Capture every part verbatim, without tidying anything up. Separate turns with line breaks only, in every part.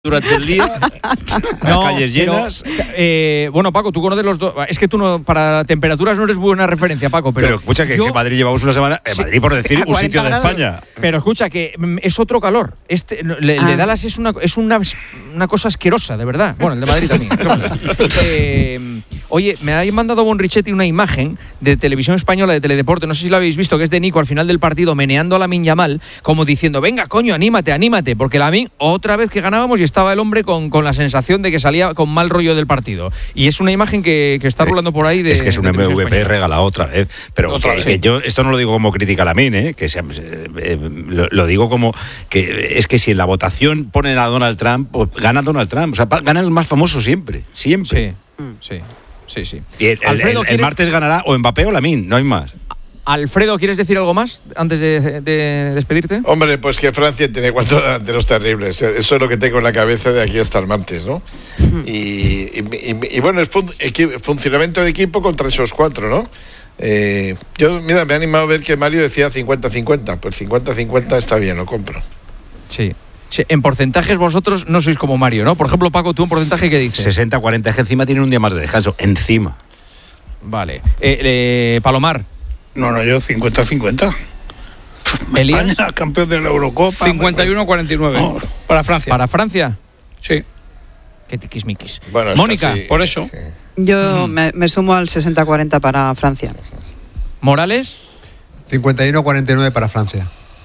durante el día, las
no,
calles llenas.
Pero, eh, bueno, Paco, tú conoces los dos. Es que tú no, para temperaturas no eres buena referencia, Paco. Pero,
Pero escucha que,
yo,
que Madrid llevamos una semana. En
sí,
Madrid, por decir, un sitio
grados,
de España.
Pero escucha que mm, es otro calor. Este, le,
ah.
el de Dallas es una, es una, una cosa asquerosa, de verdad. Bueno, el de Madrid también. eh, oye, me ha mandado Bon Richetti una imagen de Televisión Española, de Teledeporte. No sé si la habéis visto, que es de Nico al final del partido meneando a Lamine Yamal, como diciendo: venga, coño, anímate, anímate. Porque Lamine, otra vez que ganábamos y estaba el hombre con. con la sensación de que salía con mal rollo del partido. Y es una imagen que, que está rulando por ahí de...
Es que es un M V P regalado otra vez. Pero
otra
que,
vez,
que
sí.
yo esto no lo digo como crítica a Lamine, ¿eh? que se, eh, lo, lo digo como que es que si en la votación ponen a Donald Trump, pues gana Donald Trump. O sea, gana el más famoso siempre. Siempre.
Sí, sí, sí, sí.
Y el, el, el, el martes ganará o Mbappé o Lamine, no hay más.
Alfredo, ¿quieres decir algo más antes de, de despedirte?
Hombre, pues que Francia tiene cuatro delanteros terribles. Eso es lo que tengo en la cabeza de aquí hasta el martes, ¿no? Y, y, y, y bueno, es fun, equi, funcionamiento de equipo contra esos cuatro, ¿no? Eh, yo, mira, me ha animado a ver que Mario decía cincuenta cincuenta. Pues cincuenta cincuenta está bien, lo compro.
Sí. Sí, en porcentajes vosotros no sois como Mario, ¿no? Por ejemplo, Paco, ¿tú un porcentaje qué dices?
sesenta cuarenta, es que encima tiene un día más de descanso. Encima.
Vale. Eh, eh, Palomar.
No, no, yo cincuenta cincuenta.
Elías.
España, campeón de la Eurocopa.
cincuenta y uno cuarenta y nueve.
No,
para Francia.
¿Para Francia?
Sí.
Qué tiquismiquis.
Bueno,
Mónica.
así,
por eso.
Sí.
Yo mm. me, me sumo al sesenta cuarenta para Francia.
¿Morales?
cincuenta y uno cuarenta y nueve para Francia.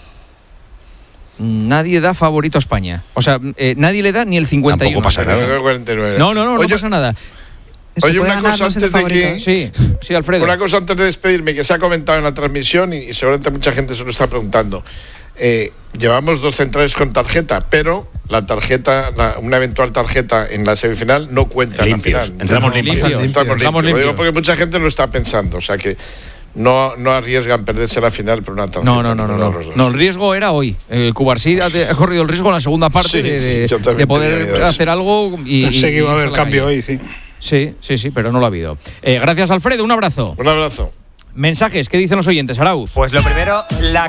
Nadie da favorito a España. O sea, eh, nadie le da ni el cincuenta y uno.
Tampoco pasa nada.
cuarenta y nueve.
No, no, no,
Oye,
no pasa nada.
Oye, una cosa antes de que...
Sí, sí, Alfredo.
Una cosa antes de despedirme, que se ha comentado en la transmisión y, y seguramente mucha gente se lo está preguntando. Eh, llevamos dos centrales con tarjeta, pero la tarjeta, la, una eventual tarjeta en la semifinal no cuenta
limpios.
en la final.
Entramos
no,
limpios.
Estamos,
Estamos
limpios.
limpios.
Lo digo porque mucha gente lo está pensando, o sea que no, no arriesgan perderse la final por una tarjeta.
No, no, no, no, no. No, el riesgo era hoy. El Cubarsí ha, ha corrido el riesgo en la segunda parte
Sí,
de,
sí,
de,
yo también
de poder
tenía miedo
hacer algo y.
Pensé
y-
que iba a
y
haber
irse la
cambio
calle.
hoy, sí.
Sí, sí, sí, pero no lo ha habido. Eh, gracias, Alfredo. Un abrazo.
Un abrazo.
Mensajes, ¿qué dicen los oyentes, Arauz?
Pues lo primero, la